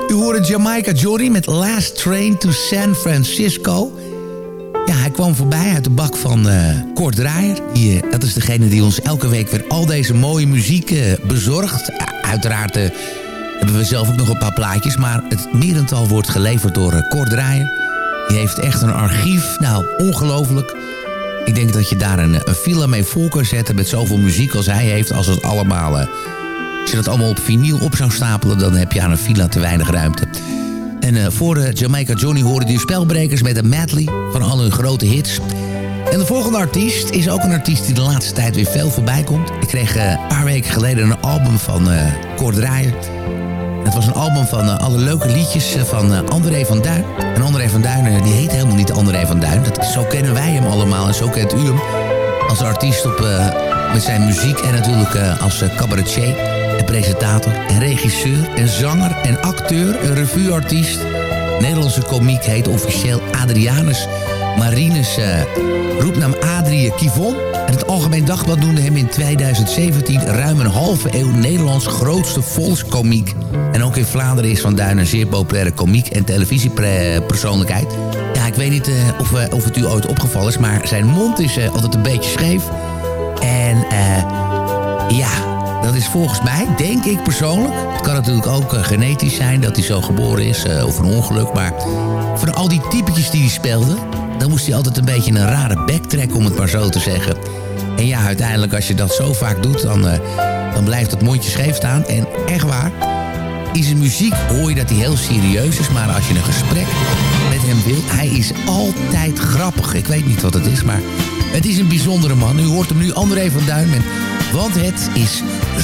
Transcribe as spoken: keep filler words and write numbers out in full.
U hoorde Jamaica Johnny met Last Train to San Francisco. Ja, hij kwam voorbij uit de bak van uh, Kort Draaier. Die, uh, dat is degene die ons elke week weer al deze mooie muziek uh, bezorgt. Uh, uiteraard uh, hebben we zelf ook nog een paar plaatjes. Maar het merental wordt geleverd door uh, Kort Draaier. Die heeft echt een archief. Nou, ongelooflijk. Ik denk dat je daar een, een villa mee vol kan zetten met zoveel muziek als hij heeft. Als het allemaal... Uh, Als je dat allemaal op vinyl op zou stapelen, dan heb je aan een villa te weinig ruimte. En uh, voor uh, Jamaica Johnny horen die spelbrekers met een medley van al hun grote hits. En de volgende artiest is ook een artiest die de laatste tijd weer veel voorbij komt. Ik kreeg uh, een paar weken geleden een album van uh, Kort Draaier. Het was een album van uh, alle leuke liedjes uh, van uh, André van Duin. En André van Duin, uh, die heet helemaal niet André van Duin. Dat, zo kennen wij hem allemaal en zo kent u hem. Als artiest op, uh, met zijn muziek en natuurlijk uh, als uh, cabaretier. En presentator en regisseur en zanger en acteur, een revueartiest. Nederlandse komiek heet officieel Adrianus Marinus, uh, roepnaam Adrie Kivon. En het Algemeen Dagblad noemde hem in tweeduizend zeventien ruim een halve eeuw Nederlands grootste volkskomiek. En ook in Vlaanderen is Van Duin een zeer populaire komiek en televisiepersoonlijkheid. Ja, ik weet niet uh, of, uh, of het u ooit opgevallen is, maar zijn mond is uh, altijd een beetje scheef. En uh, ja... Dat is volgens mij, denk ik persoonlijk... Het kan natuurlijk ook uh, genetisch zijn dat hij zo geboren is... Uh, of een ongeluk, maar... van al die typetjes die hij speelde... dan moest hij altijd een beetje een rare bek trekken... om het maar zo te zeggen. En ja, uiteindelijk als je dat zo vaak doet... dan, uh, dan blijft het mondje scheef staan. En echt waar... in zijn muziek hoor je dat hij heel serieus is... maar als je een gesprek met hem wilt... hij is altijd grappig. Ik weet niet wat het is, maar... het is een bijzondere man. U hoort hem nu, André van Duin... met Want het is